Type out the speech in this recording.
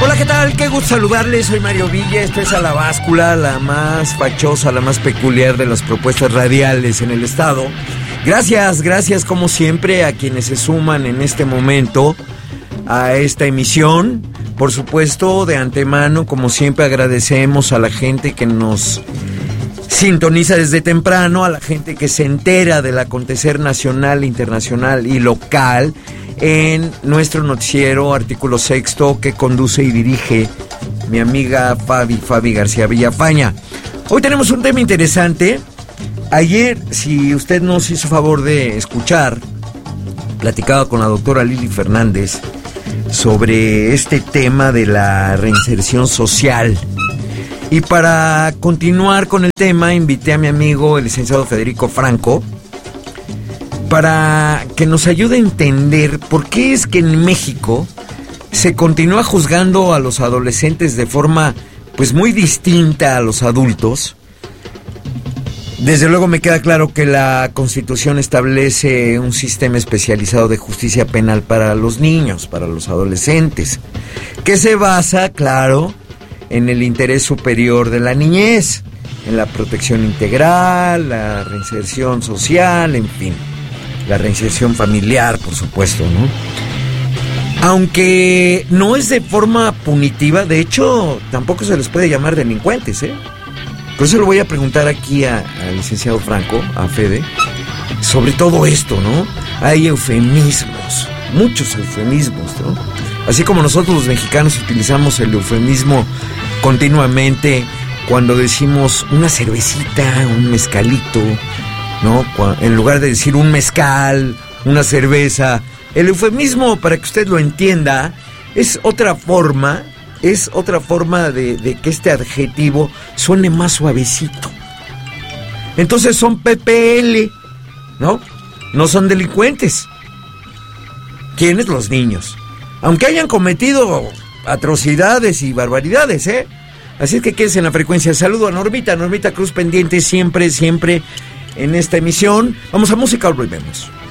Hola, ¿qué tal? Qué gusto saludarles, soy Mario Villa, esto es A la Báscula, la más fachosa, la más peculiar de las propuestas radiales en el estado. Gracias como siempre a quienes se suman en este momento a esta emisión. Por supuesto, de antemano, como siempre, agradecemos a la gente que nos sintoniza desde temprano, a la gente que se entera del acontecer nacional, internacional y local en nuestro noticiero Artículo Sexto, que conduce y dirige mi amiga Fabi García Villafaña. Hoy tenemos un tema interesante. Ayer, si usted nos hizo favor de escuchar, platicaba con la doctora Lili Fernández sobre este tema de la reinserción social. Y para continuar con el tema, invité a mi amigo el licenciado Federico Franco para que nos ayude a entender por qué es que en México se continúa juzgando a los adolescentes de forma pues muy distinta a los adultos. Desde luego me queda claro que la Constitución establece un sistema especializado de justicia penal para los niños, para los adolescentes, que se basa, claro, en el interés superior de la niñez, en la protección integral, la reinserción social, en fin, la reinserción familiar, por supuesto, ¿no? Aunque no es de forma punitiva, de hecho, tampoco se les puede llamar delincuentes, ¿eh? Por eso le voy a preguntar aquí al licenciado Franco, a Fede, sobre todo esto, ¿no? Hay eufemismos, muchos eufemismos, ¿no? Así como nosotros los mexicanos utilizamos el eufemismo continuamente cuando decimos una cervecita, un mezcalito, ¿no? En lugar de decir un mezcal, una cerveza. El eufemismo, para que usted lo entienda, es otra forma de que este adjetivo suene más suavecito. Entonces son PPL, ¿no? No son delincuentes. ¿Quiénes? Los niños. Aunque hayan cometido atrocidades y barbaridades, ¿eh? Así es que quédense en la frecuencia. Saludo a Normita Cruz pendiente siempre en esta emisión. Vamos a música, volvemos.